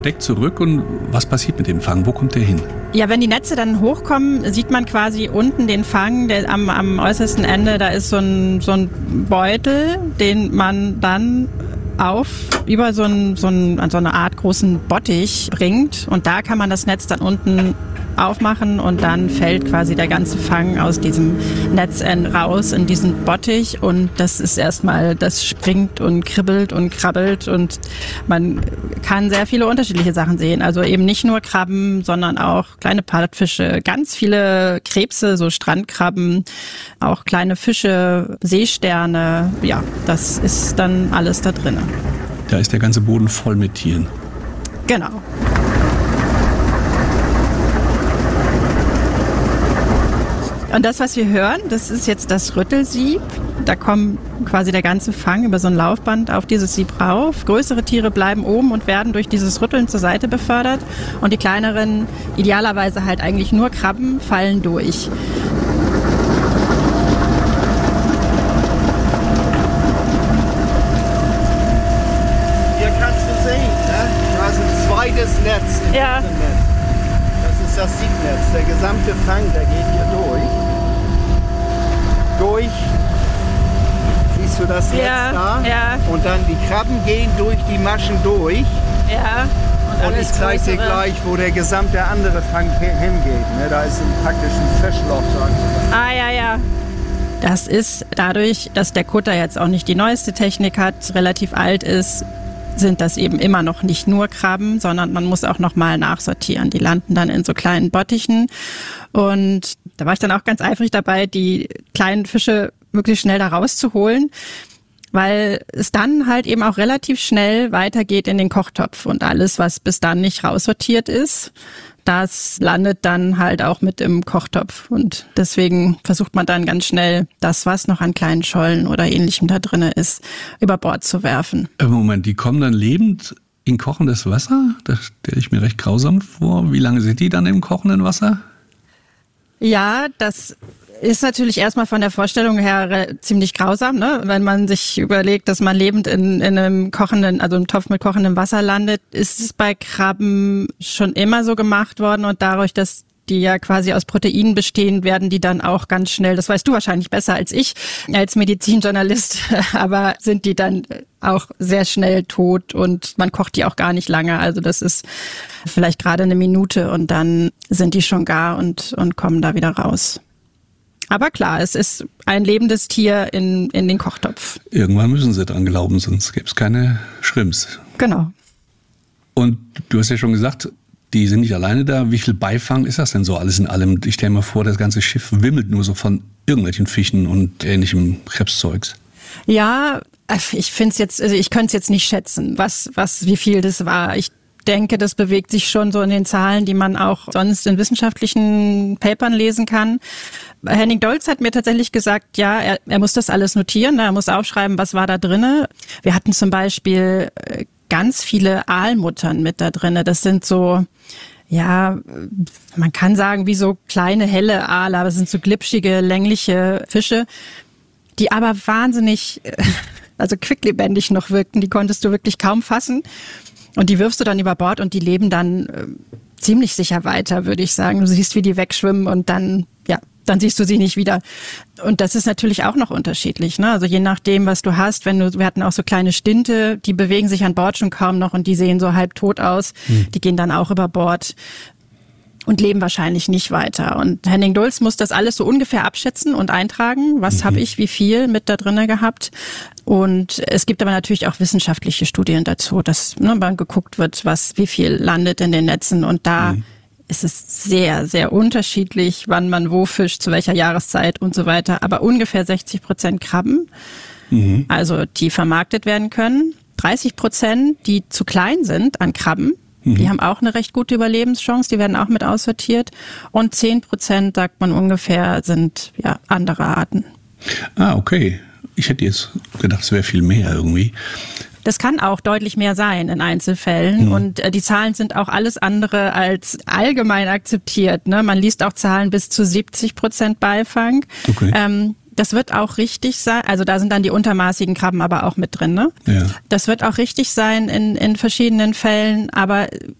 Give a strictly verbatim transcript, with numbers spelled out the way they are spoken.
Deckt zurück und was passiert mit dem Fang? Wo kommt der hin? Ja, wenn die Netze dann hochkommen, sieht man quasi unten den Fang, der am, am äußersten Ende, da ist so ein, so ein Beutel, den man dann auf über so, ein, so, ein, so eine Art großen Bottich bringt und da kann man das Netz dann unten aufmachen und dann fällt quasi der ganze Fang aus diesem Netzend raus in diesen Bottich und das ist erstmal, das springt und kribbelt und krabbelt und man kann sehr viele unterschiedliche Sachen sehen. Also eben nicht nur Krabben, sondern auch kleine Plattfische, ganz viele Krebse, so Strandkrabben, auch kleine Fische, Seesterne. Ja, das ist dann alles da drin. Da ist der ganze Boden voll mit Tieren. Genau. Und das, was wir hören, das ist jetzt das Rüttelsieb. Da kommt quasi der ganze Fang über so ein Laufband auf dieses Sieb rauf. Größere Tiere bleiben oben und werden durch dieses Rütteln zur Seite befördert. Und die kleineren, idealerweise halt eigentlich nur Krabben, fallen durch. Hier kannst du sehen, ne? Da ist ein zweites Netz im Ja. Netz. Das ist das Siebnetz. Der gesamte Fang, der geht hier durch. Durch. Siehst du das Netz Ja, da? ja. Und dann die Krabben gehen durch die Maschen durch. Ja. Und, Und ich alles zeige dir größere. gleich, wo der gesamte andere Fang hin- hingeht. Ne? Da ist ein praktisch ein Fischloch, sagen wir. Ah, ja, ja. Das ist dadurch, dass der Kutter jetzt auch nicht die neueste Technik hat, relativ alt ist, sind das eben immer noch nicht nur Krabben, sondern man muss auch noch mal nachsortieren. Die landen dann in so kleinen Bottichen und da war ich dann auch ganz eifrig dabei, die kleinen Fische möglichst schnell da rauszuholen, weil es dann halt eben auch relativ schnell weitergeht in den Kochtopf und alles, was bis dann nicht raussortiert ist, das landet dann halt auch mit im Kochtopf und deswegen versucht man dann ganz schnell das, was noch an kleinen Schollen oder Ähnlichem da drin ist, über Bord zu werfen. Moment, die kommen dann lebend in kochendes Wasser? Das stelle ich mir recht grausam vor. Wie lange sind die dann im kochenden Wasser? Ja, das ist natürlich erstmal von der Vorstellung her re- ziemlich grausam, ne? Wenn man sich überlegt, dass man lebend in, in einem kochenden, also einem Topf mit kochendem Wasser landet, ist es bei Krabben schon immer so gemacht worden und dadurch, dass die ja quasi aus Proteinen bestehen, werden die dann auch ganz schnell, das weißt du wahrscheinlich besser als ich, als Medizinjournalist, aber sind die dann auch sehr schnell tot und man kocht die auch gar nicht lange. Also das ist vielleicht gerade eine Minute und dann sind die schon gar und, und kommen da wieder raus. Aber klar, es ist ein lebendes Tier in, in den Kochtopf. Irgendwann müssen sie dran glauben, sonst gäbe es keine Shrimps. Genau. Und du hast ja schon gesagt, die sind nicht alleine da. Wie viel Beifang ist das denn so alles in allem? Ich stelle mir vor, das ganze Schiff wimmelt nur so von irgendwelchen Fischen und ähnlichem Krebszeugs. Ja, ich finde es jetzt, also ich könnte es jetzt nicht schätzen, was, was, wie viel das war. Ich denke, das bewegt sich schon so in den Zahlen, die man auch sonst in wissenschaftlichen Papern lesen kann. Henning Dolz hat mir tatsächlich gesagt, ja, er, er muss das alles notieren, er muss aufschreiben, was war da drinne. Wir hatten zum Beispiel ganz viele Aalmuttern mit da drinne. Das sind so, ja, man kann sagen, wie so kleine, helle Aale, aber es sind so glitschige, längliche Fische, die aber wahnsinnig, also quicklebendig noch wirkten. Die konntest du wirklich kaum fassen. Und die wirfst du dann über Bord und die leben dann äh, ziemlich sicher weiter, würde ich sagen. Du siehst, wie die wegschwimmen und dann, ja, dann siehst du sie nicht wieder. Und das ist natürlich auch noch unterschiedlich, ne? Also je nachdem, was du hast, wenn du, wir hatten auch so kleine Stinte, die bewegen sich an Bord schon kaum noch und die sehen so halb tot aus. Hm. Die gehen dann auch über Bord und leben wahrscheinlich nicht weiter. Und Henning Dulz muss das alles so ungefähr abschätzen und eintragen. Was mhm. habe ich, wie viel mit da drinne gehabt? Und es gibt aber natürlich auch wissenschaftliche Studien dazu, dass ne, mal geguckt wird, was, wie viel landet in den Netzen. Und da mhm. ist es sehr, sehr unterschiedlich, wann man wo fischt, zu welcher Jahreszeit und so weiter. Aber ungefähr sechzig Prozent Krabben, mhm. also die vermarktet werden können. dreißig Prozent, die zu klein sind an Krabben. Die haben auch eine recht gute Überlebenschance, die werden auch mit aussortiert. Und zehn Prozent, sagt man ungefähr, sind ja andere Arten. Ah, okay. Ich hätte jetzt gedacht, es wäre viel mehr irgendwie. Das kann auch deutlich mehr sein in Einzelfällen. Mhm. Und äh, die Zahlen sind auch alles andere als allgemein akzeptiert. Ne? Man liest auch Zahlen bis zu siebzig Prozent Beifang. Okay. Ähm, Das wird auch richtig sein, also da sind dann die untermaßigen Krabben aber auch mit drin, ne? Ja. Das wird auch richtig sein in, in verschiedenen Fällen, aber